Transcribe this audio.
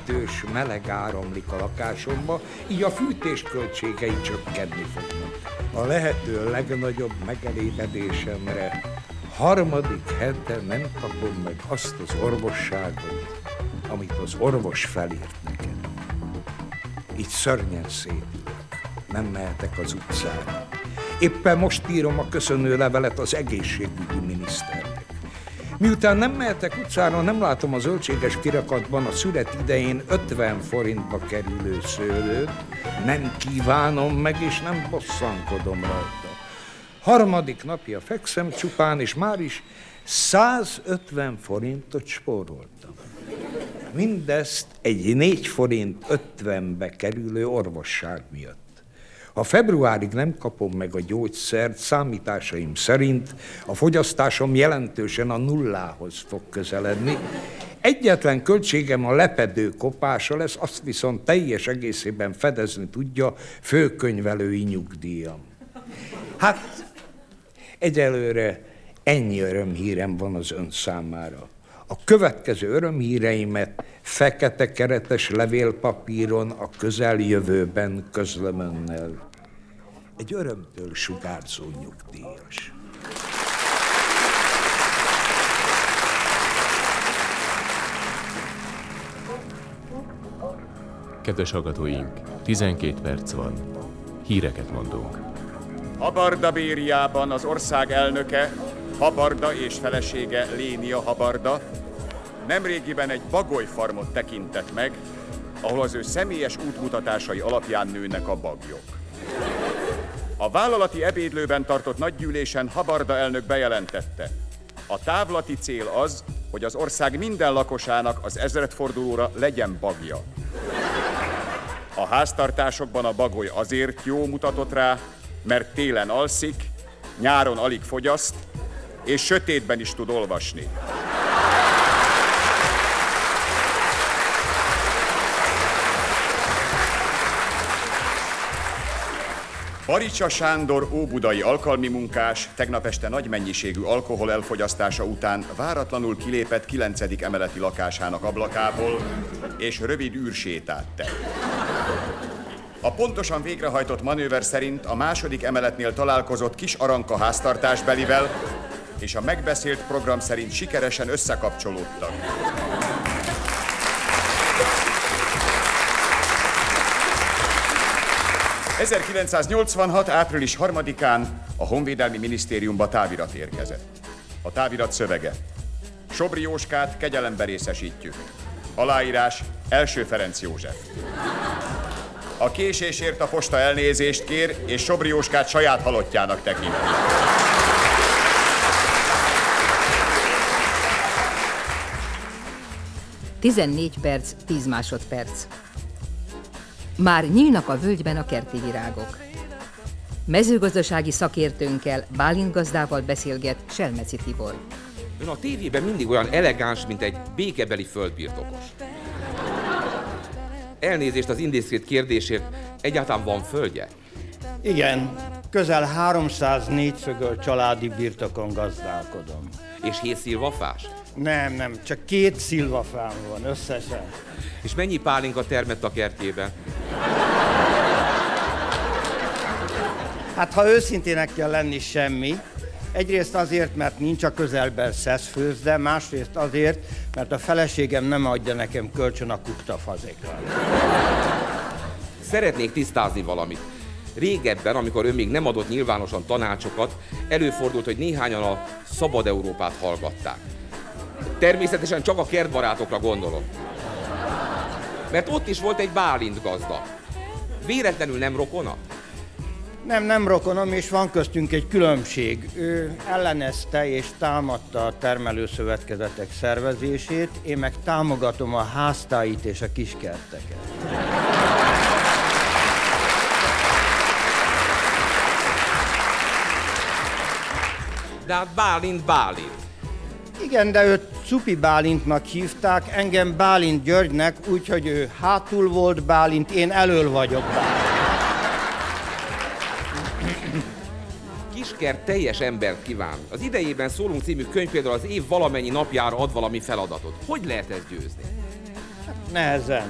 jelentős meleg áramlik a lakásomba, így a fűtés költségei csökkenni fognak. A lehető legnagyobb megelégedésemre harmadik hete nem kapom meg azt az orvosságot, amit az orvos felírt nekem. Így szörnyen szédülök, nem mehetek az utcára. Éppen most írom a köszönő levelet az egészségügyi miniszternek. Miután nem mehetek utcára, nem látom a zöldséges kirakatban a szület idején 50 forintba kerülő szőlőt, nem kívánom meg, és nem bosszankodom rajta. Harmadik napja fekszem csupán, és már is 150 forintot spóroltam. Mindezt egy 4 forint 50-be kerülő orvosság miatt. Ha februárig nem kapom meg a gyógyszert, számításaim szerint a fogyasztásom jelentősen a nullához fog közeledni. Egyetlen költségem a lepedő kopása lesz, azt viszont teljes egészében fedezni tudja főkönyvelői nyugdíjam. Hát, egyelőre ennyi örömhírem van az ön számára. A következő örömhíreimet fekete keretes levélpapíron a közeljövőben közlöm önnel. Egy örömtől sugárzó nyugdíjas. Kedves hallgatóink, 12 perc van. Híreket mondunk. Habarda Bériában az ország elnöke, Habarda és felesége Lénia Habarda nemrégiben egy bagolyfarmot tekintett meg, ahol az ő személyes útmutatásai alapján nőnek a bagyok. A vállalati ebédlőben tartott nagygyűlésen Habarda elnök bejelentette: a távlati cél az, hogy az ország minden lakosának az ezredfordulóra legyen bagja. A háztartásokban a bagoly azért jó, mutatott rá, mert télen alszik, nyáron alig fogyaszt, és sötétben is tud olvasni. Baricsa Sándor óbudai alkalmi munkás tegnap este nagy mennyiségű alkohol elfogyasztása után váratlanul kilépett 9. emeleti lakásának ablakából, és rövid űrsétát tett. A pontosan végrehajtott manőver szerint a 2. emeletnél találkozott Kis Aranka háztartásbelivel, és a megbeszélt program szerint sikeresen összekapcsolódtak. ...1986. április 3-án a Honvédelmi Minisztériumba távirat érkezett. A távirat szövege: Sobri Jóskát kegyelembe részesítjük. Aláírás: Első Ferenc József. A késésért a posta elnézést kér, és Sobri Jóskát saját halottjának tekinti. ...14 perc, 10 másodperc. Már nyílnak a völgyben a kerti virágok. Mezőgazdasági szakértőnkkel, Bálint gazdával beszélget Selmeci Tibor. Ön a tévében mindig olyan elegáns, mint egy békebeli földbirtokos. Elnézést az indiszkrét kérdésért, egyáltalán van földje? Igen, közel 300 négyszögölt családi birtokon gazdálkodom. És 7 szilvafás? Nem, csak 2 szilvafám van összesen. És mennyi pálinka termett a kertjében? Hát, ha őszintének kell lenni, semmi. Egyrészt azért, mert nincs a közelben szeszfőzde, másrészt azért, mert a feleségem nem adja nekem kölcsön a kuktafazékra. Szeretnék tisztázni valamit. Régebben, amikor ön még nem adott nyilvánosan tanácsokat, előfordult, hogy néhányan a Szabad Európát hallgatták. Természetesen csak a kertbarátokra gondolok. Mert ott is volt egy Bálint gazda. Véletlenül nem rokona? Nem rokonom, és van köztünk egy különbség. Ő ellenezte és támadta a termelőszövetkezetek szervezését, én meg támogatom a háztáit és a kiskerteket. De hát Bálint. Igen, de őt Cupi Bálintnak hívták, engem Bálint Györgynek, úgyhogy ő hátul volt Bálint, én elől vagyok Bálint. Kiskert teljes embert kíván. Az Idejében szólunk című könyv például az év valamennyi napjára ad valami feladatot. Hogy lehet ezt győzni? Nehezen.